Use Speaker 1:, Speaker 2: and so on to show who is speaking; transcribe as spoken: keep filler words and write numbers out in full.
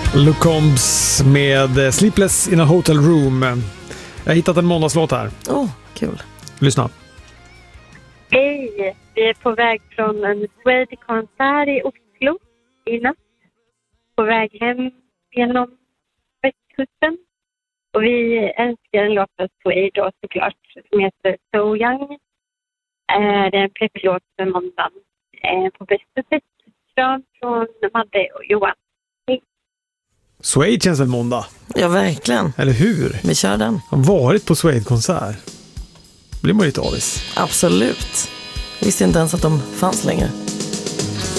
Speaker 1: Luke Combs med Sleepless in a Hotel Room. Jag har hittat en måndagslåt här.
Speaker 2: Åh, oh, kul.
Speaker 1: Lyssna.
Speaker 3: Hej, vi är på väg från en Suede-konsert i Oslo i natt. På väg hem genom västkusten. Och vi älskar en låt av Suede då såklart som heter So Young. Det är en pepplåt för måndagen på bästa sätt. Kram från Madde och Johan. Hej.
Speaker 1: Suede känns väl måndag?
Speaker 2: Ja, verkligen.
Speaker 1: Eller hur?
Speaker 2: Vi kör den.
Speaker 1: Jag har varit på Suede-konsert. Blir man ju lite avis.
Speaker 2: Absolut. Jag visste inte ens att de fanns längre.